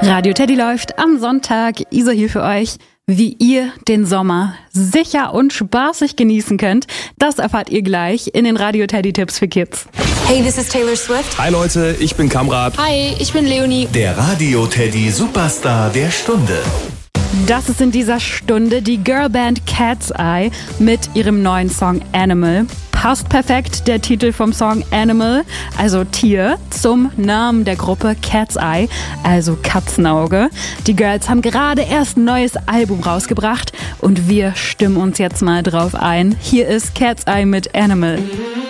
Radio Teddy läuft am Sonntag. Isa hier für euch. Wie ihr den Sommer sicher und spaßig genießen könnt, das erfahrt ihr gleich in den Radio Teddy Tipps für Kids. Hey, this is Taylor Swift. Hi Leute, ich bin Kamrat. Hi, ich bin Leonie. Der Radio Teddy Superstar der Stunde. Das ist in dieser Stunde die Girlband Cat's Eye mit ihrem neuen Song Animal. Passt perfekt der Titel vom Song Animal, also Tier, zum Namen der Gruppe Cat's Eye, also Katzenauge. Die Girls haben gerade erst ein neues Album rausgebracht und wir stimmen uns jetzt mal drauf ein. Hier ist Cat's Eye mit Animal.